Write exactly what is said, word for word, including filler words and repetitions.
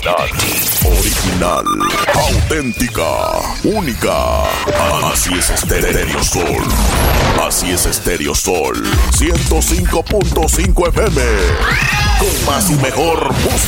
Original, auténtica, única. Así es Estéreo Sol. Así es Estéreo Sol. ciento cinco punto cinco F M. Con más y mejor música.